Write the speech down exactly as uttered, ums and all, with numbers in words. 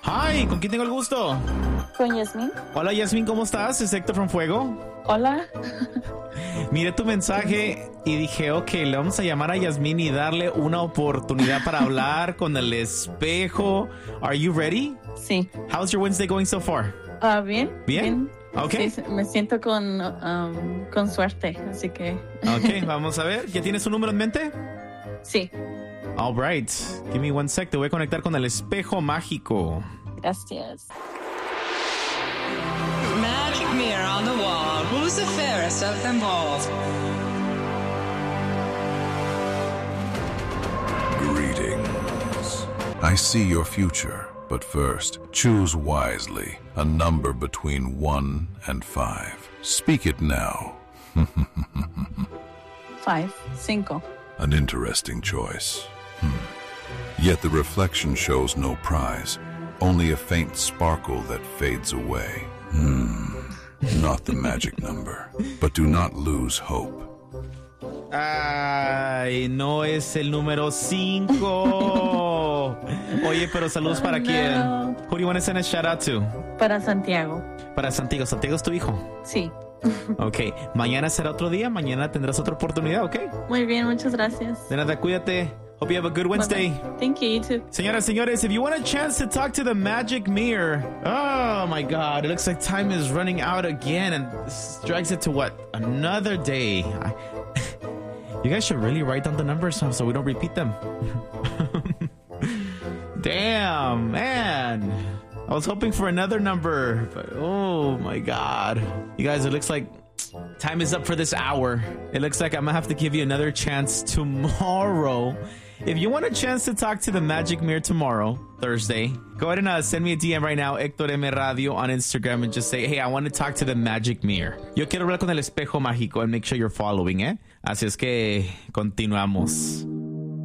Hi, ¿con quién tengo el gusto? Con Yasmin. Hola, Yasmin, ¿cómo estás? Es Héctor from Fuego. Hola. Miré tu mensaje y dije, ok, le vamos a llamar a Yasmin y darle una oportunidad para hablar con el espejo. Are you ready? Sí. How's your Wednesday going so far? Ah, bien. Bien. Okay. Sí, me siento con, um, con suerte, así que... Ok, vamos a ver. ¿Ya tienes un número en mente? Sí. All right. Give me one sec. Te voy a conectar con el espejo mágico. Gracias. Magic mirror on the wall. Who's the fairest of them all? Greetings. I see your future, but first, choose wisely. A number between one and five. Speak it now. Five. Cinco. An interesting choice. Hmm. Yet the reflection shows no prize, only a faint sparkle that fades away. Hmm. Not the magic number, but do not lose hope. Ay, no es el número cinco. Oye, pero saludos para Oh, quién. no. Who do you want to send a shout out to? Para Santiago. Para Santiago. Santiago es tu hijo. Sí. Ok, mañana será otro día. Mañana tendrás otra oportunidad, ok. Muy bien, muchas gracias. De nada, cuídate. Hope you have a good Wednesday. Bye-bye. Thank you, you too. Señoras, señores, if you want a chance to talk to the magic mirror, oh my God, it looks like time is running out again, and this drags it to what? Another day. I, you guys should really write down the numbers so we don't repeat them. Damn, man. I was hoping for another number, but oh my God. You guys, it looks like time is up for this hour. It looks like I'm gonna have to give you another chance tomorrow. If you want a chance to talk to the Magic Mirror tomorrow, Thursday, go ahead and uh, send me a D M right now, Héctor M. Radio on Instagram, and just say, hey, I want to talk to the Magic Mirror. Yo quiero hablar con el espejo mágico, and make sure you're following, eh? Así es que continuamos.